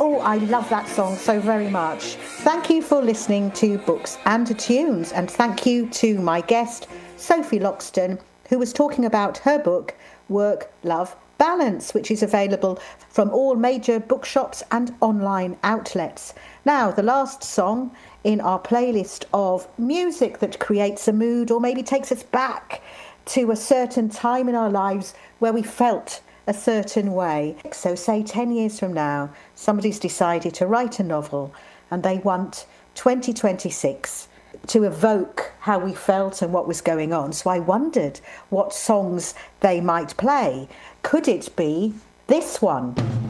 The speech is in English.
Oh, I love that song so very much. Thank you for listening to Books and Tunes, and thank you to my guest, Sophie Loxton, who was talking about her book, Work, Love, Balance, which is available from all major bookshops and online outlets. Now, the last song in our playlist of music that creates a mood or maybe takes us back to a certain time in our lives where we felt a certain way. So say 10 years from now, somebody's decided to write a novel and they want 2026 to evoke how we felt and what was going on. So I wondered what songs they might play. Could it be this one?